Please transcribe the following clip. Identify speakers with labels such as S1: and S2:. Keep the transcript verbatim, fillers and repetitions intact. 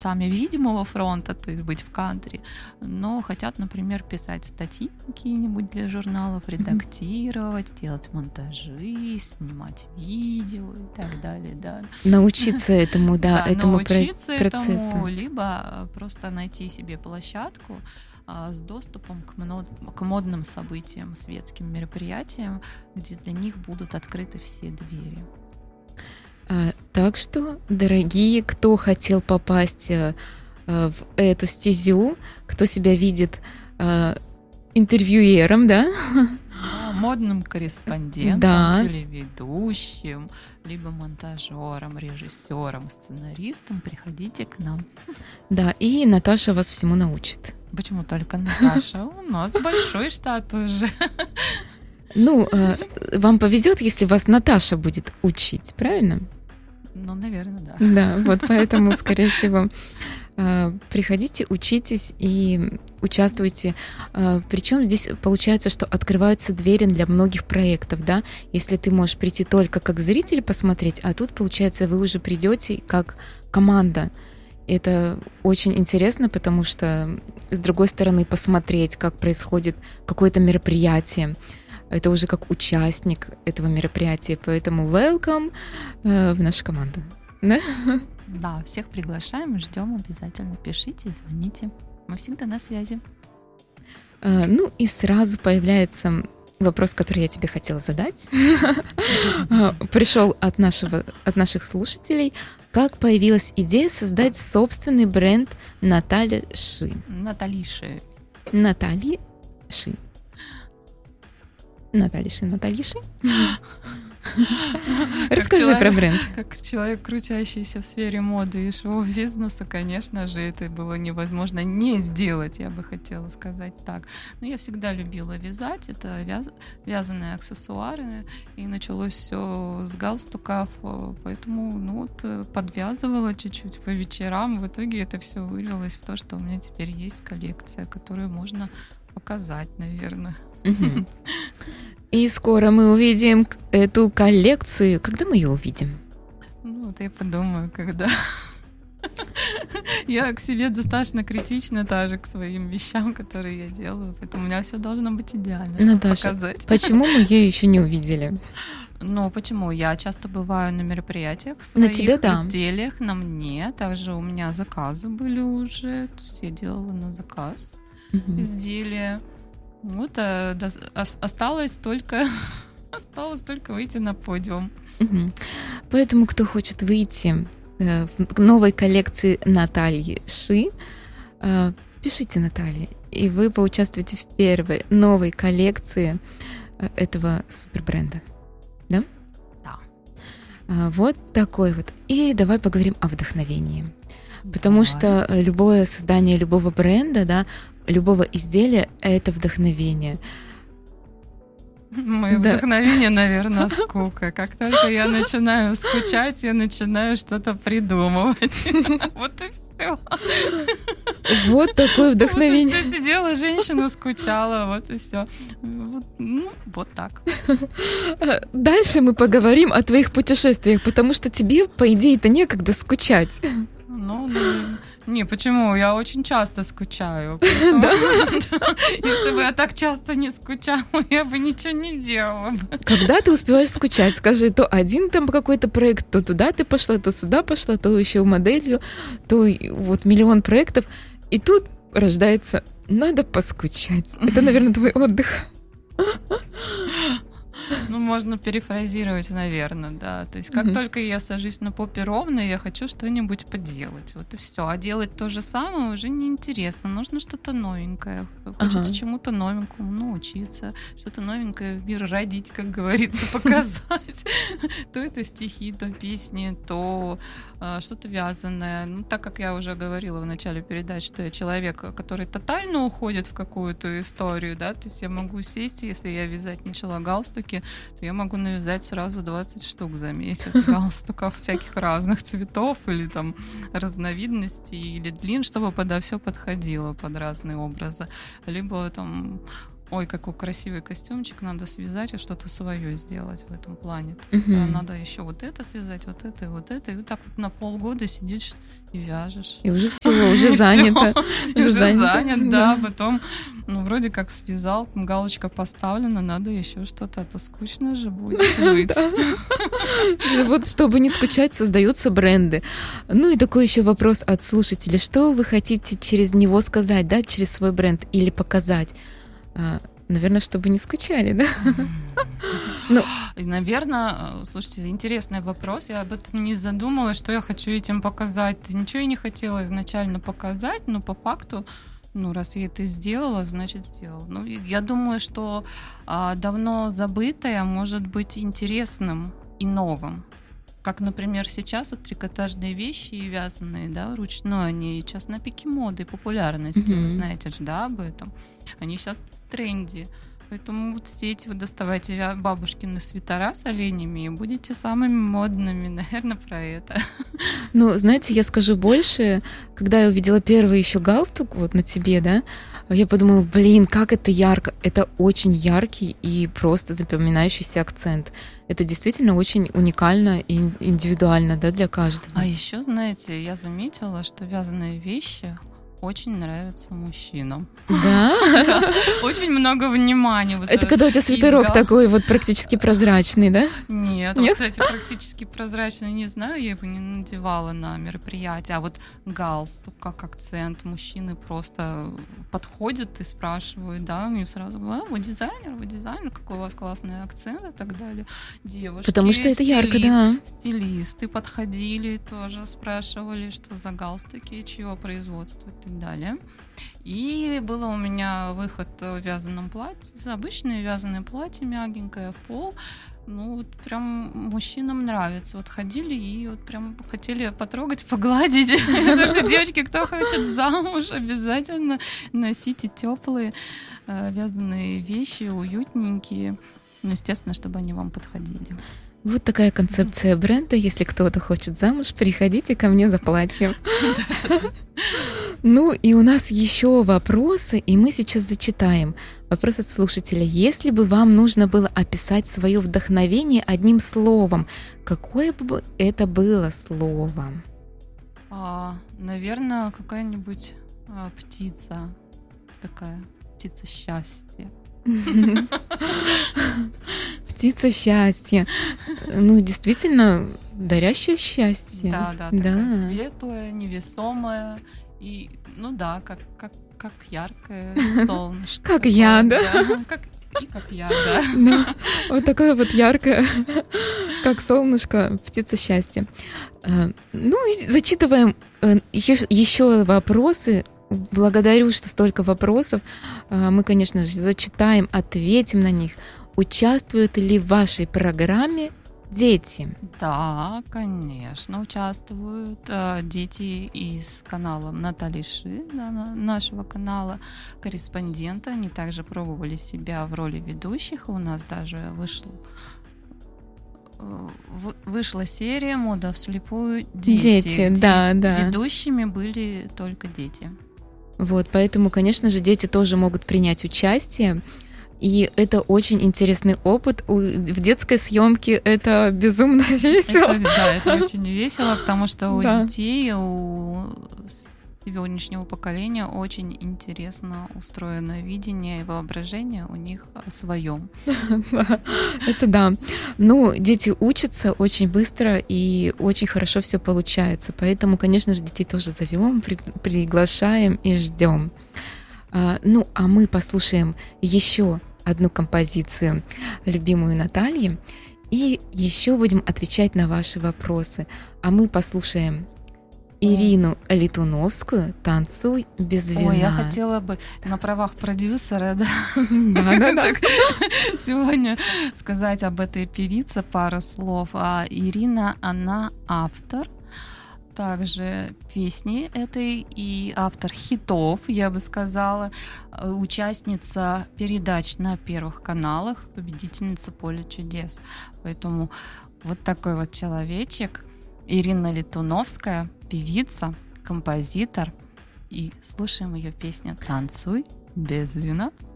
S1: сами видимого фронта, то есть быть в кадре, но хотят, например, писать статьи какие-нибудь для журналов, редактировать, делать монтажи, снимать видео и так далее. Да.
S2: Научиться этому, да,
S1: да
S2: этому
S1: научиться
S2: процессу.
S1: Этому, либо просто найти себе площадку а, с доступом к, мно- к модным событиям, светским мероприятиям, где для них будут открыты все двери.
S2: Так что, дорогие, кто хотел попасть в эту стезю, кто себя видит интервьюером, да?
S1: Да, модным корреспондентом, да. телеведущим, либо монтажером, режиссером, сценаристом, приходите к нам.
S2: Да, и Наташа вас всему научит.
S1: Почему только Наташа? У нас большой штат уже.
S2: Ну, вам повезет, если вас Наташа будет учить, правильно?
S1: Ну, наверное, да.
S2: Да, вот поэтому, скорее всего, приходите, учитесь и участвуйте. Причем здесь получается, что открываются двери для многих проектов, да? Если ты можешь прийти только как зритель посмотреть, а тут, получается, вы уже придете как команда. Это очень интересно, потому что, с другой стороны, посмотреть, как происходит какое-то мероприятие, это уже как участник этого мероприятия, поэтому welcome э, в нашу команду. Да?
S1: Да, всех приглашаем, ждем обязательно. Пишите, звоните. Мы всегда на связи.
S2: Э, ну и сразу появляется вопрос, который я тебе хотела задать. Пришел от нашего, от наших слушателей. Как появилась идея создать собственный бренд Натальи Ши?
S1: Наталиши.
S2: Натальи Ши. Наталиши, Наталиши. Расскажи
S1: человек,
S2: про бренд.
S1: Как человек, крутящийся в сфере моды и шоу-бизнеса, конечно же, это было невозможно не сделать, я бы хотела сказать так. Но я всегда любила вязать, это вяз... вязаные аксессуары, и началось все с галстуков, поэтому ну, вот, подвязывала чуть-чуть по вечерам. В итоге это все вылилось в то, что у меня теперь есть коллекция, которую можно показать, наверное.
S2: Угу. И скоро мы увидим эту коллекцию. Когда мы ее увидим?
S1: Ну, вот я подумаю, когда. Я к себе достаточно критична даже к своим вещам, которые я делаю, поэтому у меня все должно быть идеально, чтобы
S2: Наташа,
S1: показать.
S2: Почему мы ее еще не увидели?
S1: Ну, почему? Я часто бываю на мероприятиях, в своих
S2: на тебе, да.
S1: изделиях, на мне. Также у меня заказы были уже, то есть я делала на заказ угу. изделия. Вот, а, да, осталось только осталось только выйти на подиум.
S2: Угу. Поэтому, кто хочет выйти э, в новой коллекции Натальи Ши, э, пишите Наталье, и вы поучаствуете в первой новой коллекции э, этого супербренда. Да?
S1: Да.
S2: Э, вот такой вот. И давай поговорим о вдохновении. Потому давай. Что любое создание любого бренда, да, любого изделия — это вдохновение.
S1: Мое да. вдохновение, наверное, скука. Как только я начинаю скучать, я начинаю что-то придумывать. Вот и все.
S2: Вот такое вдохновение.
S1: Вот и все. Сидела женщина, скучала, вот и все. Вот, ну, вот так.
S2: Дальше мы поговорим о твоих путешествиях, потому что тебе, по идее-то, некогда скучать.
S1: Ну, ну, не, почему? Я очень часто скучаю. Поэтому... Да? Если бы я так часто не скучала, я бы ничего не делала.
S2: Когда ты успеваешь скучать? Скажи, то один там какой-то проект, то туда ты пошла, то сюда пошла, то еще моделью, то вот миллион проектов. И тут рождается «надо поскучать». Это, наверное, твой отдых.
S1: Ну, можно перефразировать, наверное, да. То есть как mm-hmm. только я сажусь на попе ровно, я хочу что-нибудь поделать. Вот и все. А делать то же самое уже неинтересно. Нужно что-то новенькое. Хочется uh-huh. чему-то новенькому научиться, что-то новенькое в мир родить, как говорится, показать. То это стихи, то песни, то что-то вязаное. Ну, так как я уже говорила в начале передачи, что я человек, который тотально уходит в какую-то историю, да, то есть я могу сесть, если я вязать начала галстуки, то я могу навязать сразу двадцать штук за месяц галстуков всяких разных цветов или там разновидностей или длин, чтобы подо все подходило под разные образы. Либо там ой, какой красивый костюмчик, надо связать и что-то свое сделать в этом плане. То есть
S2: Мгм.
S1: надо еще вот это связать, вот это и вот это. И вот так вот на полгода сидишь и вяжешь.
S2: И уже все, уже
S1: И
S2: занято.
S1: всё, и
S2: Уже
S1: уже
S2: занято.
S1: занят, да. Потом, ну, вроде как связал, галочка поставлена, надо еще что-то, а то скучно же будет жить.
S2: Да. Вот чтобы не скучать, создаются бренды. Ну и такой еще вопрос от слушателей. Что вы хотите через него сказать, да, через свой бренд или показать? А, Наверное, чтобы не скучали, да? Ну,
S1: И, наверное, слушайте, интересный вопрос. Я об этом не задумалась, что я хочу этим показать. Ничего я не хотела изначально показать, но по факту, ну, раз я это сделала, значит, сделала. Ну, и я думаю, что а, давно забытое может быть интересным и новым. Как, например, сейчас вот трикотажные вещи и вязаные, да, вручную, они сейчас на пике моды и популярности,
S2: Мгм.
S1: вы знаете же, да, об этом. Они сейчас в тренде. Поэтому вот все эти вот доставайте вя- бабушкины свитера с оленями и будете самыми модными, наверное, про это.
S2: ну, знаете, я скажу больше. Когда я увидела первый еще галстук вот на тебе, да, я подумала, блин, как это ярко. Это очень яркий и просто запоминающийся акцент. Это действительно очень уникально и индивидуально, да, для каждого.
S1: А еще, знаете, я заметила, что вязаные вещи очень нравятся мужчинам.
S2: Да?
S1: Очень много внимания. Вот,
S2: Это
S1: э,
S2: когда у тебя свитерок
S1: изгал-
S2: такой вот практически прозрачный, да?
S1: Нет,
S2: Нет?
S1: вот, кстати, практически прозрачный, не знаю, я его не надевала на мероприятие, а вот галстук как акцент, мужчины просто подходят и спрашивают, да, мне сразу говорят, а, вы дизайнер, вы дизайнер, какой у вас классный акцент и так далее. Девушки,
S2: Потому что это ярко,
S1: стилист-
S2: да.
S1: Стилисты подходили, тоже спрашивали, что за галстуки, чьего производства и так далее. И было у меня выход в вязаном платье, обычное вязаное платье, мягенькое в пол. Ну, вот прям мужчинам нравится. Вот ходили и вот прям хотели потрогать, погладить. Потому что девочки, кто хочет замуж, обязательно носите теплые вязаные вещи, уютненькие. Ну, естественно, чтобы они вам подходили.
S2: Вот такая концепция бренда. Если кто-то хочет замуж, приходите ко мне за платьем. Ну и у нас еще вопросы, и мы сейчас зачитаем. Вопрос от слушателя. Если бы вам нужно было описать свое вдохновение одним словом, какое бы это было слово?
S1: А, наверное, какая-нибудь а, птица. Такая птица счастья.
S2: Птица счастья. Ну, действительно, дарящая счастье.
S1: Да, да, такая светлая, невесомая. И, ну да, как, как, как яркое солнышко.
S2: Как
S1: такое,
S2: я, да?
S1: Как, и как я, да.
S2: Да, вот такое вот яркое, как солнышко, птица счастья. Э, Ну, и зачитываем э, еще, еще вопросы. Благодарю, что столько вопросов. Э, Мы, конечно же, зачитаем, ответим на них. Участвуют ли в вашей программе дети?
S1: Да, конечно, участвуют э, дети из канала Натальи Ши, да, на- нашего канала, корреспондента. Они также пробовали себя в роли ведущих. У нас даже вышел, э, вы- вышла серия «Мода вслепую. Дети»,
S2: Дети,
S1: где
S2: да, да.
S1: ведущими были только дети.
S2: Вот, поэтому, конечно же, дети тоже могут принять участие. И это очень интересный опыт. У- В детской съемке это безумно весело.
S1: Это, да, это очень весело, потому что у
S2: Да.
S1: детей, у сегодняшнего поколения очень интересно устроено видение и воображение у них о своем.
S2: Это да. Ну, дети учатся очень быстро и очень хорошо все получается. Поэтому, конечно же, детей тоже зовем, при- приглашаем и ждем. А, Ну, а мы послушаем еще одну композицию, любимую Натальи, и еще будем отвечать на ваши вопросы. А мы послушаем Ирину Литуновскую «Танцуй без вина».
S1: Ой, я хотела бы на правах продюсера, да,
S2: Да, да, да.
S1: так, сегодня сказать об этой певице пару слов. А Ирина, она автор также песни этой и автор хитов, я бы сказала, э, участница передач на первых каналах, победительница «Поле чудес». Поэтому вот такой вот человечек, Ирина Литуновская, певица, композитор, и слушаем ее песню «Танцуй без вина».